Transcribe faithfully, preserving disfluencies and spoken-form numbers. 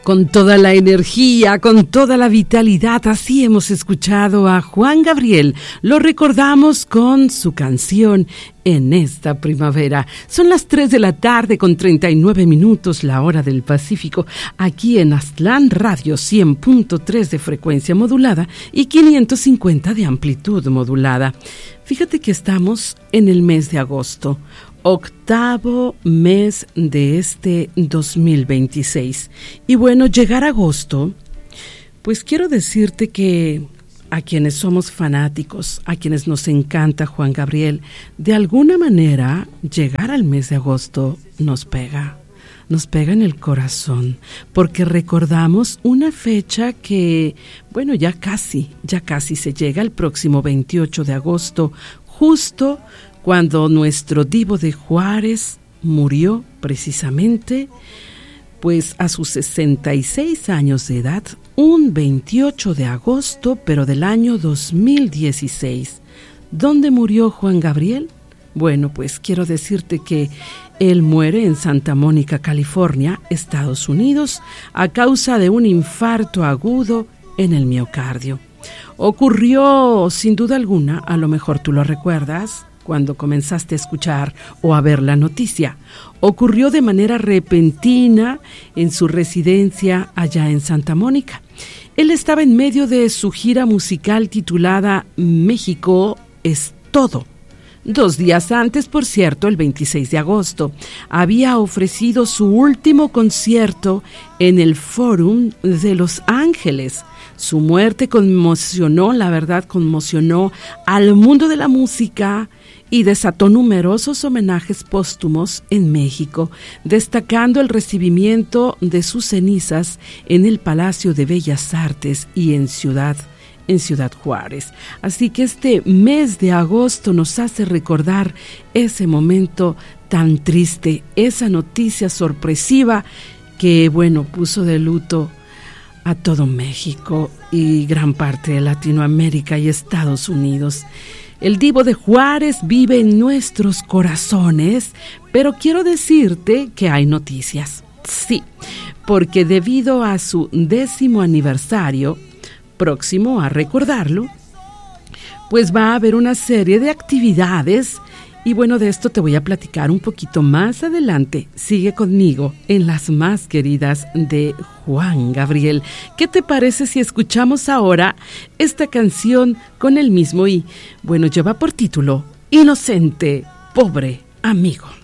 Con toda la energía, con toda la vitalidad, así hemos escuchado a Juan Gabriel. Lo recordamos con su canción En esta primavera. Son las tres de la tarde con treinta y nueve minutos, la hora del Pacífico, aquí en Aztlán Radio, cien punto tres de frecuencia modulada y quinientos cincuenta de amplitud modulada. Fíjate que estamos en el mes de agosto, octavo mes de este dos mil veintiséis. Y bueno, llegar a agosto, pues quiero decirte que a quienes somos fanáticos, a quienes nos encanta Juan Gabriel, de alguna manera llegar al mes de agosto nos pega, nos pega en el corazón, porque recordamos una fecha que, bueno, ya casi, ya casi se llega el próximo veintiocho de agosto, justo cuando nuestro Divo de Juárez murió precisamente, pues a sus sesenta y seis años de edad, un veintiocho de agosto, pero del año dos mil dieciséis. ¿Dónde murió Juan Gabriel? Bueno, pues quiero decirte que él muere en Santa Mónica, California, Estados Unidos, a causa de un infarto agudo en el miocardio. Ocurrió, sin duda alguna, a lo mejor tú lo recuerdas, cuando comenzaste a escuchar o a ver la noticia. Ocurrió de manera repentina en su residencia allá en Santa Mónica. Él estaba en medio de su gira musical titulada México es todo. Dos días antes, por cierto, el veintiséis de agosto, había ofrecido su último concierto en el Fórum de Los Ángeles. Su muerte conmocionó, la verdad, conmocionó al mundo de la música y desató numerosos homenajes póstumos en México, destacando el recibimiento de sus cenizas en el Palacio de Bellas Artes y en Ciudad, en Ciudad Juárez. Así que este mes de agosto nos hace recordar ese momento tan triste, esa noticia sorpresiva que, bueno, puso de luto a todo México y gran parte de Latinoamérica y Estados Unidos. El Divo de Juárez vive en nuestros corazones, pero quiero decirte que hay noticias. Sí, porque debido a su décimo aniversario, próximo a recordarlo, pues va a haber una serie de actividades. Y bueno, de esto te voy a platicar un poquito más adelante. Sigue conmigo en las más queridas de Juan Gabriel. ¿Qué te parece si escuchamos ahora esta canción con el mismo y, bueno, lleva por título Inocente, pobre amigo?